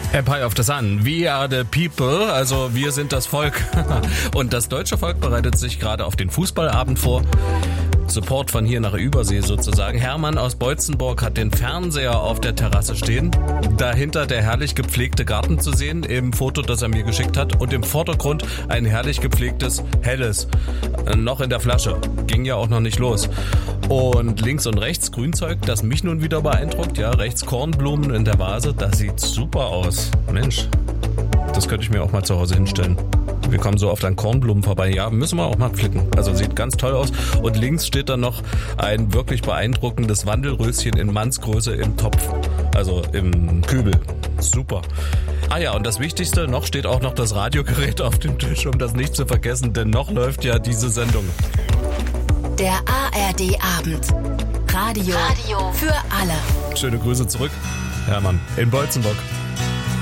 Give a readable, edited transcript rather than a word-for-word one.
Empire of the Sun. We are the people, also wir sind das Volk. Und das deutsche Volk bereitet sich gerade auf den Fußballabend vor. Support von hier nach Übersee sozusagen. Hermann aus Beutzenburg hat den Fernseher auf der Terrasse stehen. Dahinter der herrlich gepflegte Garten zu sehen im Foto, das er mir geschickt hat. Und im Vordergrund ein herrlich gepflegtes Helles. Noch in der Flasche. Ging ja auch noch nicht los. Und links und rechts Grünzeug, das mich nun wieder beeindruckt. Ja, rechts Kornblumen in der Vase. Das sieht super aus. Mensch, das könnte ich mir auch mal zu Hause hinstellen. Wir kommen so oft an Kornblumen vorbei. Ja, müssen wir auch mal pflücken. Also sieht ganz toll aus. Und links steht dann noch ein wirklich beeindruckendes Wandelröschen in Mannsgröße im Topf. Also im Kübel. Super. Ah ja, und das Wichtigste, noch steht auch noch das Radiogerät auf dem Tisch, um das nicht zu vergessen, denn noch läuft ja diese Sendung. Der ARD-Abend. Radio für alle. Schöne Grüße zurück. Hermann in Beutzenburg.